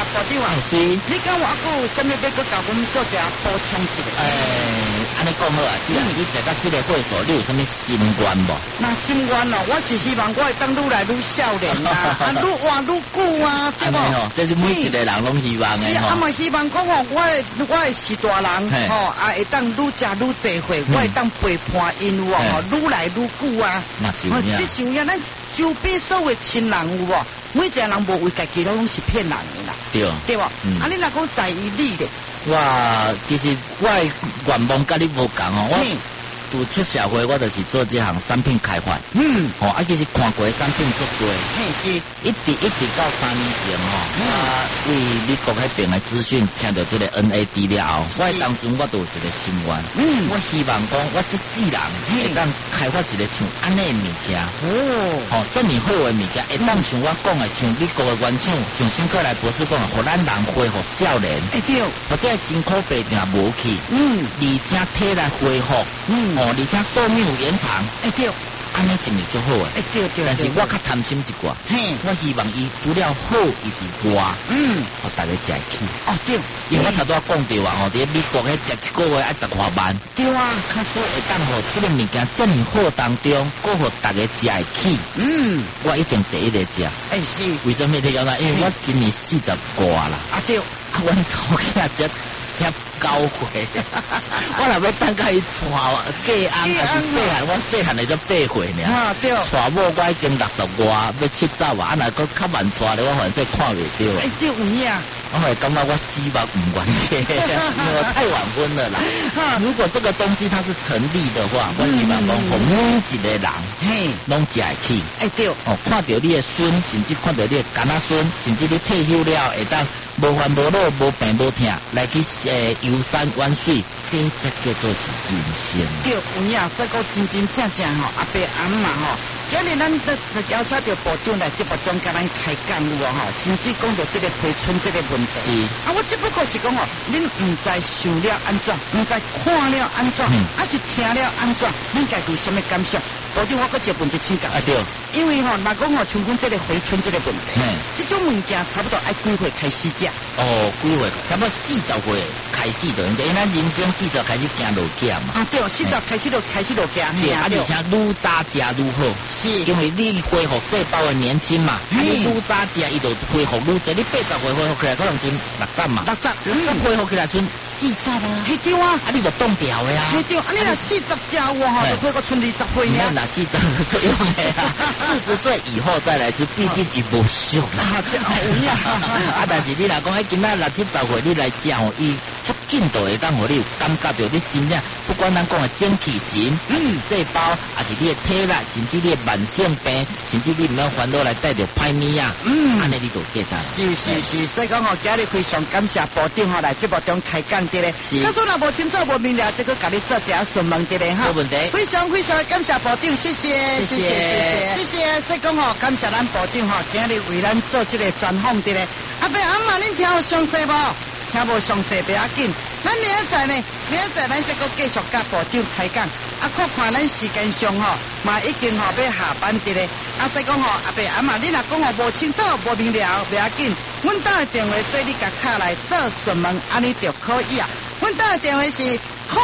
部长啊， 是。 你讲我还有什么要搁甲阮做一下补充一下？ 安尼讲好啊，既然你食到这个会所，你有什么心愿无？ 那心愿哦，我是希望我会当愈来愈少年啊，啊愈活愈久啊，对不？ 这是每一个人拢希望的吼。是啊嘛，希望讲吼，我会是大人吼，啊会当愈食愈济岁，我会当陪伴因有哦，愈来愈久啊。 那是有影。 这是有影，咱周边所有亲人有无？每一个人无为家己拢是骗人的啦， 对对不？啊，你若讲在意你咧， 其实我的愿望甲你无共哦，我拄出社会，我就是做这行产品开发。其实看过的产品足多， 是一直到3年前为美国迄边的资讯听到这个 NAD 了后，我当中我都有一个心愿，我希望讲我这世人会当开发一个像安尼的物件，这么好的物件，会当像我讲的，像美国的原厂，像辛克莱博士讲的，互咱人恢复少年， 对， 或者辛苦病定无去，而且体力恢复，而且寿命有延长， 对。 安尼是咪最好诶？ 对。 但是我较贪心一寡，我希望伊除了好，伊是活，互大家食起。 对， 因为我头拄仔讲着啊，伫美国迄食一个月爱10多万。 对啊， 较说会当互这个物件这么好当中，搁互大家食起。我一定第一个食。 是。 为什么你讲啦？因为我今年40过啦。 对。 阮祖囝才9岁，我若要等甲伊带嫁翁，还是细汉，我细汉的才8岁尔。 对。 带某我已经60外，要70啊，若搁较慢带咧，我反正看袂到。 这有影。 我会感觉我死吧唔愿意，因为太晚婚了啦。如果这个东西它是成立的话，我希望讲，互每一个人拢食会起。 对。 看到你的孙，甚至看到你的干仔孙，甚至你退休了，会当无烦无恼、无病无痛，来去游山玩水，这叫做是人生。 对，有影，这个真正吼，阿伯阿嬷吼。今日咱邀请到部长来节目中甲咱开讲有吼，甚至讲到这个回春这个问题。我只不过是讲吼，恁唔知想了安怎，唔知看了安怎，还是听了安怎，恁家己有什么感想？部长，我搁一个问题请教。 对。 因为吼，若讲吼，像阮这个回春这个问题，这种物件差不多爱几岁开始食？ 几岁？差不多40岁开始就应该，因为咱人生40开始行路行嘛。 对，40开始就行。 对，而且愈早食愈好。是，因为你恢复细胞的年轻嘛，你愈早食，伊就恢复愈侪。你80岁恢复起来，可能剩60嘛。60恢复起来剩40啊。 对啊， 你就冻掉的啊。 对，你若40食有吼，就恢复剩20岁呢。 那40岁用的啊，40岁以后再来吃，毕竟伊无俗啦。 有影。 但是你若讲迄今仔60、70岁你来食吼，伊足紧就会当互你有感觉到你真正，不管咱讲的精气神、细胞，还是你的体力，甚至你的慢性病，甚至你唔要烦恼来带着歹物啊，安尼你就记得。 是，所以讲吼，今日非常感谢部长吼来节目中开讲的咧。是。假说若无清楚无明了，这个甲你做一下询问的咧哈。 没问题。 非常感谢部长，谢谢。所以讲吼，感谢咱部长吼，今日为咱做这个专访的咧。阿伯阿妈，恁听有详细无？听无详细不要紧，咱明仔载咱再搁继续甲部长开讲。看咱时间上吼，嘛已经吼要下班的咧。所以讲吼，阿伯阿妈，你若讲吼无清楚无明了，不要紧，阮兜的电话做你甲敲来做询问，安尼就可以啊。阮兜的电话是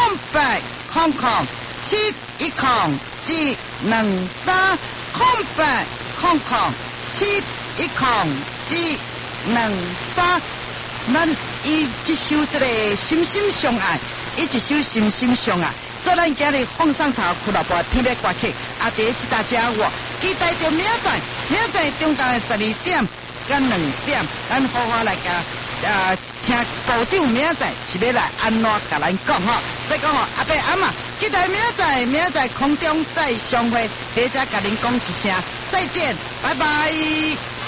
0800-710-710-710-713。咱伊一首这个心心相爱，伊一首心心相爱，做咱今日放上头俱乐部特别歌曲。第一大家我期待着明仔中昼的12点跟2点，咱好好来甲听部长明仔载是要来安怎甲咱讲吼。所以讲吼，阿伯阿嬷，期待明仔载空中再相会，在这甲恁讲一声再见，拜拜。